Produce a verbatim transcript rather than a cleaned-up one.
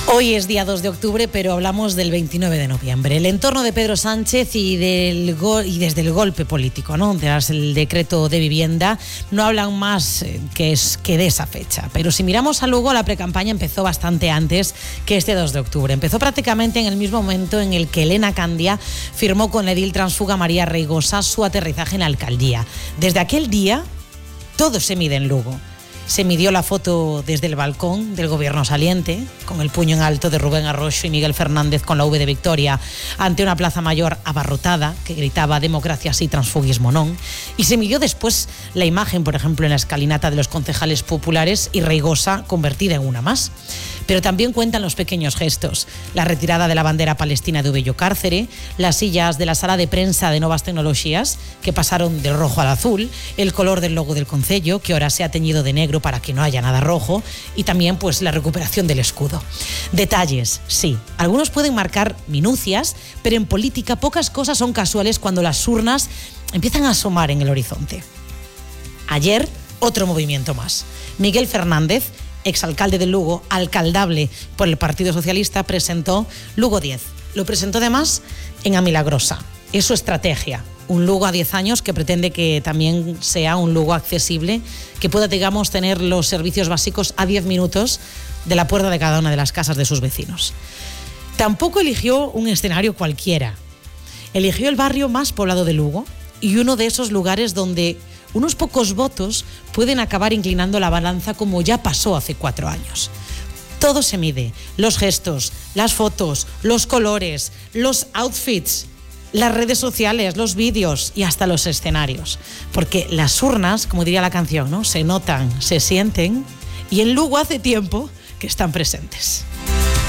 Hoy es día dos de octubre, pero hablamos del veintinueve de noviembre. El entorno de Pedro Sánchez y, del go- y desde el golpe político, ¿no? Tras el decreto de vivienda, no hablan más que, es, que de esa fecha. Pero si miramos a Lugo, la precampaña empezó bastante antes que este dos de octubre. Empezó prácticamente en el mismo momento en el que Elena Candia firmó con la edil transfuga María Reigosa su aterrizaje en la alcaldía. Desde aquel día, todo se mide en Lugo. Se midió la foto desde el balcón del gobierno saliente, con el puño en alto de Rubén Arroyo y Miguel Fernández con la V de Victoria, ante una plaza mayor abarrotada que gritaba democracia sí, transfugismo non. Y se midió después la imagen, por ejemplo, en la escalinata de los concejales populares y Reigosa convertida en una más. Pero también cuentan los pequeños gestos. La retirada de la bandera palestina de Ubello Cárcere, las sillas de la sala de prensa de Novas Tecnologías, que pasaron del rojo al azul, el color del logo del concello, que ahora se ha teñido de negro para que no haya nada rojo, y también pues la recuperación del escudo. Detalles, sí. Algunos pueden marcar minucias, pero en política pocas cosas son casuales cuando las urnas empiezan a asomar en el horizonte. Ayer, otro movimiento más. Miguel Fernández, exalcalde de Lugo, alcaldable por el Partido Socialista, presentó Lugo diez. Lo presentó además en A Milagrosa. Es su estrategia. Un Lugo a diez años que pretende que también sea un Lugo accesible, que pueda, digamos, tener los servicios básicos a diez minutos de la puerta de cada una de las casas de sus vecinos. Tampoco eligió un escenario cualquiera. Eligió el barrio más poblado de Lugo y uno de esos lugares donde unos pocos votos pueden acabar inclinando la balanza, como ya pasó hace cuatro años. Todo se mide, los gestos, las fotos, los colores, los outfits, las redes sociales, los vídeos y hasta los escenarios. Porque las urnas, como diría la canción, ¿no?, se notan, se sienten, y en Lugo hace tiempo que están presentes.